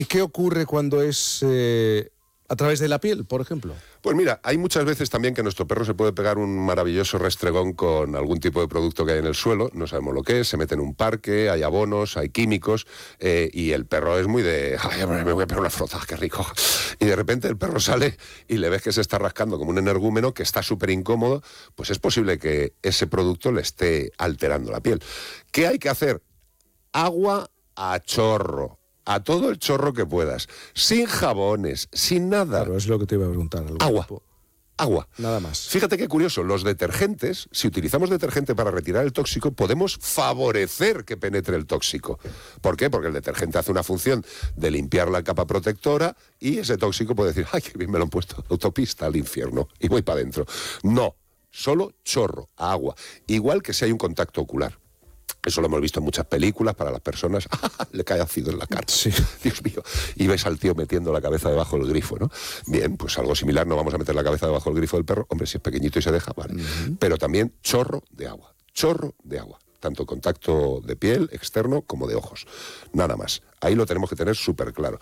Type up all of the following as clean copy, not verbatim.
¿Y qué ocurre cuando es a través de la piel, por ejemplo? Pues mira, hay muchas veces también que nuestro perro se puede pegar un maravilloso restregón con algún tipo de producto que hay en el suelo, no sabemos lo que es, se mete en un parque, hay abonos, hay químicos, y el perro es muy de, ay, me voy a pegar una frotada, qué rico. Y de repente el perro sale y le ves que se está rascando como un energúmeno, que está súper incómodo, pues es posible que ese producto le esté alterando la piel. ¿Qué hay que hacer? Agua a chorro. A todo el chorro que puedas, sin jabones, sin nada. Claro, es lo que te iba a preguntar. Agua. Nada más. Fíjate qué curioso, los detergentes, si utilizamos detergente para retirar el tóxico, podemos favorecer que penetre el tóxico. ¿Por qué? Porque el detergente hace una función de limpiar la capa protectora y ese tóxico puede decir, ay, qué bien me lo han puesto, autopista al infierno, y voy para adentro. No, solo chorro, agua. Igual que si hay un contacto ocular. Eso lo hemos visto en muchas películas para las personas. Le cae ácido en la cara. Sí. Dios mío. Y ves al tío metiendo la cabeza debajo del grifo, ¿no? Bien, pues algo similar, no vamos a meter la cabeza debajo del grifo del perro. Hombre, si es pequeñito y se deja, vale. Pero también chorro de agua. Chorro de agua. Tanto contacto de piel externo como de ojos. Nada más. Ahí lo tenemos que tener súper claro.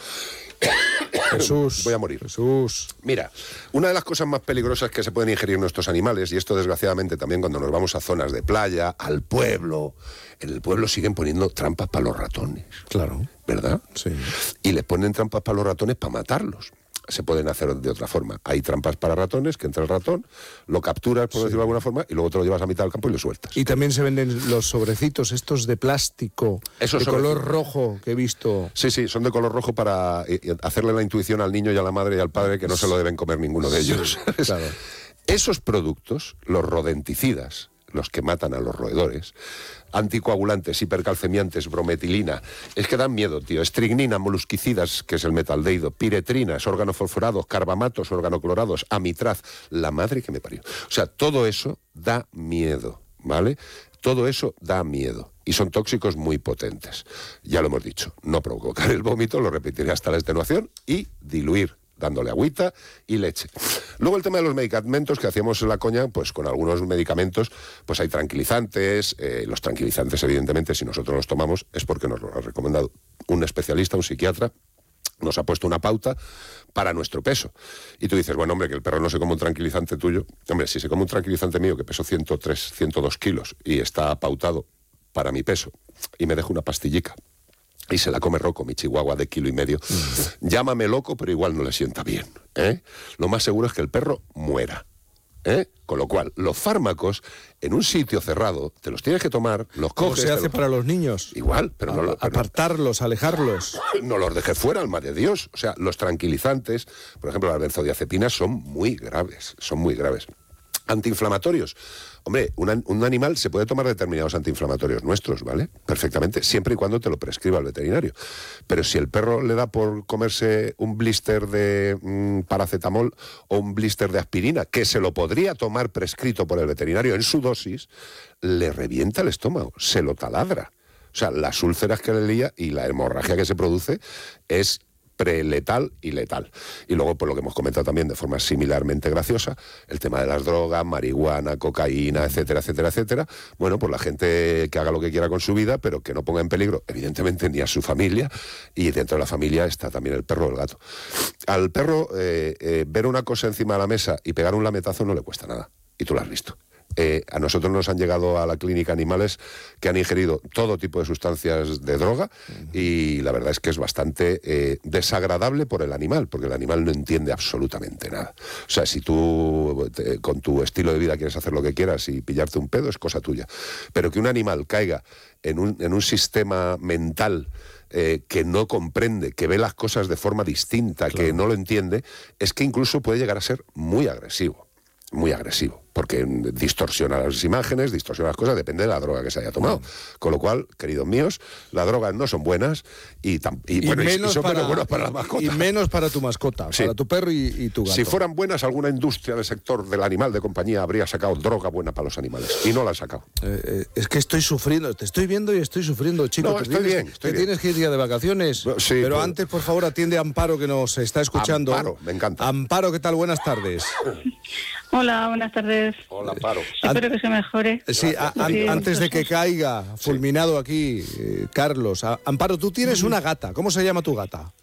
Jesús. Voy a morir. Jesús. Mira, una de las cosas más peligrosas que se pueden ingerir nuestros animales, y esto desgraciadamente también cuando nos vamos a zonas de playa, al pueblo, en el pueblo siguen poniendo trampas para los ratones. Claro. ¿Verdad? Sí. Y les ponen trampas para los ratones para matarlos. Se pueden hacer de otra forma. Hay trampas para ratones, que entra el ratón, lo capturas, por decirlo de alguna forma, y luego te lo llevas a mitad del campo y lo sueltas. Y también se venden los sobrecitos estos de plástico, de color rojo, que he visto. Sí, son de color rojo para hacerle la intuición al niño y a la madre y al padre que no se lo deben comer ninguno de ellos. Sí, claro. Esos productos, los rodenticidas, los que matan a los roedores, anticoagulantes, hipercalcemiantes, brometilina, es que dan miedo, tío. Estricnina, molusquicidas, que es el metaldehído, piretrinas, organofosforados, carbamatos, organoclorados, amitraz, la madre que me parió. O sea, todo eso da miedo, ¿vale? Todo eso da miedo. Y son tóxicos muy potentes. Ya lo hemos dicho, no provocar el vómito, lo repetiré hasta la extenuación, y diluir, dándole agüita y leche. Luego el tema de los medicamentos, que hacíamos la coña, pues con algunos medicamentos, pues hay tranquilizantes. Los tranquilizantes, evidentemente, si nosotros los tomamos, es porque nos lo ha recomendado un especialista, un psiquiatra, nos ha puesto una pauta para nuestro peso. Y tú dices, bueno, hombre, que el perro no se come un tranquilizante tuyo. Hombre, si se come un tranquilizante mío, que peso 103, 102 kilos, y está pautado para mi peso, y me dejo una pastillica, y se la come Rocco, mi chihuahua de 1,5 kilos. Llámame loco, pero igual no le sienta bien, ¿eh? Lo más seguro es que el perro muera, ¿eh? Con lo cual, los fármacos, en un sitio cerrado, te los tienes que tomar, los coges... ¿Cómo se hace para los niños? Igual, pero no... Apartarlos, alejarlos. No los dejes fuera, alma de Dios. O sea, los tranquilizantes, por ejemplo, las benzodiazepinas, son muy graves, Antiinflamatorios. Hombre, un animal se puede tomar determinados antiinflamatorios nuestros, ¿vale? Perfectamente, siempre y cuando te lo prescriba el veterinario. Pero si el perro le da por comerse un blister de paracetamol o un blister de aspirina, que se lo podría tomar prescrito por el veterinario en su dosis, le revienta el estómago, se lo taladra. O sea, las úlceras que le lía y la hemorragia que se produce es preletal y letal. Y luego, pues lo que hemos comentado también de forma similarmente graciosa, el tema de las drogas, marihuana, cocaína, etcétera, etcétera, etcétera. Bueno, pues la gente que haga lo que quiera con su vida, pero que no ponga en peligro, evidentemente, ni a su familia, y dentro de la familia está también el perro o el gato. Al perro, ver una cosa encima de la mesa y pegar un lametazo no le cuesta nada, y tú lo has visto. A nosotros nos han llegado a la clínica animales que han ingerido todo tipo de sustancias de droga, y la verdad es que es bastante desagradable por el animal, porque el animal no entiende absolutamente nada. O sea, si tú con tu estilo de vida quieres hacer lo que quieras y pillarte un pedo, es cosa tuya. Pero que un animal caiga en un sistema mental que no comprende, que ve las cosas de forma distinta, claro, que no lo entiende, es que incluso puede llegar a ser muy agresivo, porque distorsiona las imágenes, distorsiona las cosas, depende de la droga que se haya tomado. Con lo cual, queridos míos, las drogas no son buenas y son menos buenas para la mascota. Y menos para tu mascota, sí, para tu perro y tu gato. Si fueran buenas, alguna industria del sector del animal de compañía habría sacado droga buena para los animales, y no la han sacado. Es que estoy sufriendo, te estoy viendo y estoy sufriendo, chico. No, estoy bien. Tienes que ir ya de vacaciones, sí, pero antes, por favor, atiende a Amparo, que nos está escuchando. Amparo, me encanta. Amparo, ¿qué tal? Buenas tardes. Hola, buenas tardes. Hola, Amparo. Espero que se mejore. Sí, antes de que caiga fulminado aquí, Carlos. Amparo, tú tienes una gata. ¿Cómo se llama tu gata?